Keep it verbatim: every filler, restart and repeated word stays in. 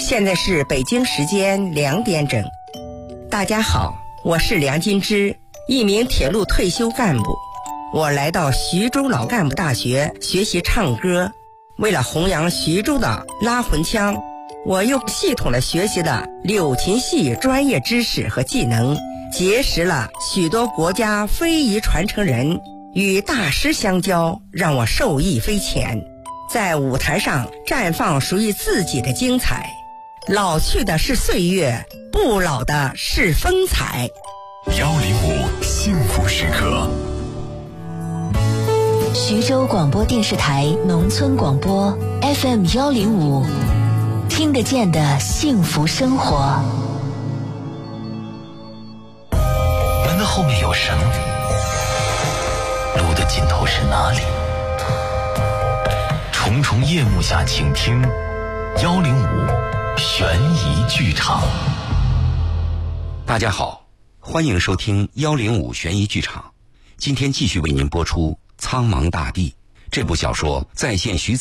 现在是北京时间两点整。大家好，我是梁金枝，一名铁路退休干部。我来到徐州老干部大学学习唱歌，为了弘扬徐州的拉魂腔，我又系统地学习了柳琴戏专业知识和技能，结识了许多国家非遗传承人，与大师相交，让我受益匪浅，在舞台上绽放属于自己的精彩。老去的是岁月，不老的是风采。 幺零五幸福时刻， 徐州广播电视台农村广播 F M 幺零五，听得见的幸福生活。 门的后面有什么？路的尽头是哪里？重重夜幕下，请听幺零五悬疑剧场。 大家好，欢迎收听幺零五悬疑剧场。今天继续为您播出《苍茫大地》这部小说再现徐